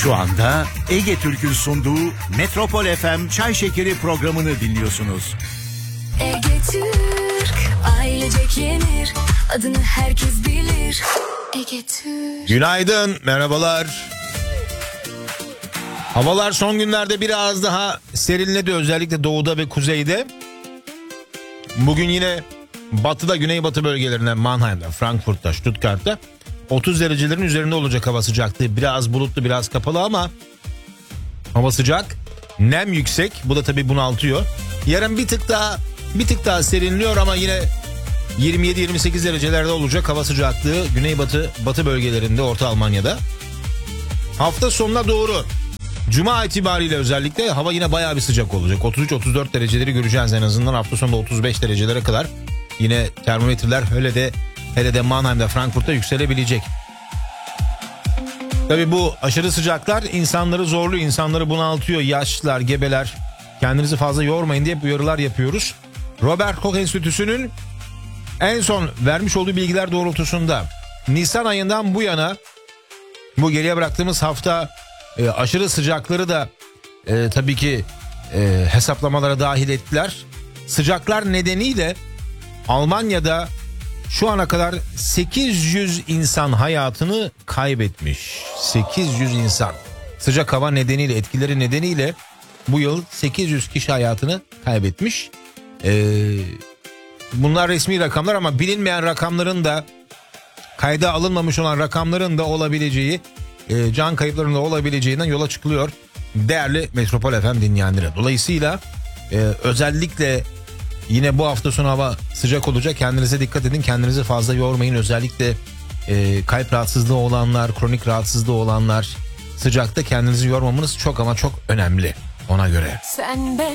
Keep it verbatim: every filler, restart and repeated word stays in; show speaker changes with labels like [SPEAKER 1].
[SPEAKER 1] Şu anda Ege Türk'ün sunduğu Metropol F M Çay Şekeri programını dinliyorsunuz.
[SPEAKER 2] Ege Türk, ailecek yenir, adını herkes bilir. Ege Türk.
[SPEAKER 3] Günaydın, merhabalar. Havalar son günlerde biraz daha serinledi, özellikle doğuda ve kuzeyde. Bugün yine batıda, güneybatı bölgelerinde, Mannheim'da, Frankfurt'ta, Stuttgart'ta otuz derecelerin üzerinde olacak hava sıcaklığı. Biraz bulutlu, biraz kapalı ama hava sıcak. Nem yüksek. Bu da tabii bunaltıyor. Yarın bir tık daha bir tık daha serinliyor ama yine yirmi yedi yirmi sekiz derecelerde olacak hava sıcaklığı güneybatı, batı bölgelerinde, Orta Almanya'da. Hafta sonuna doğru Cuma itibariyle özellikle hava yine bayağı bir sıcak olacak. otuz üç otuz dört dereceleri göreceğiz en azından. Hafta sonunda otuz beş derecelere kadar yine termometreler hele de hele de Mannheim'da, Frankfurt'ta yükselebilecek. Tabii bu aşırı sıcaklar insanları zorluyor, insanları bunaltıyor. Yaşlılar, gebeler, kendinizi fazla yormayın diye uyarılar yapıyoruz. Robert Koch Enstitüsü'nün en son vermiş olduğu bilgiler doğrultusunda Nisan ayından bu yana, bu geriye bıraktığımız hafta e, aşırı sıcakları da e, tabii ki e, hesaplamalara dahil ettiler. Sıcaklar nedeniyle Almanya'da şu ana kadar sekiz yüz insan hayatını kaybetmiş. sekiz yüz insan. Sıcak hava nedeniyle, etkileri nedeniyle bu yıl sekiz yüz kişi hayatını kaybetmiş. Ee, bunlar resmi rakamlar ama bilinmeyen rakamların da, kayda alınmamış olan rakamların da olabileceği, e, can kayıplarının da olabileceğinden yola çıkılıyor değerli Metropol F M dinleyenleri. Dolayısıyla e, özellikle yine bu hafta sonu hava sıcak olacak. Kendinize dikkat edin. Kendinizi fazla yormayın. Özellikle e, kalp rahatsızlığı olanlar, kronik rahatsızlığı olanlar, sıcakta kendinizi yormamanız çok ama çok önemli ona göre.
[SPEAKER 2] Sen ben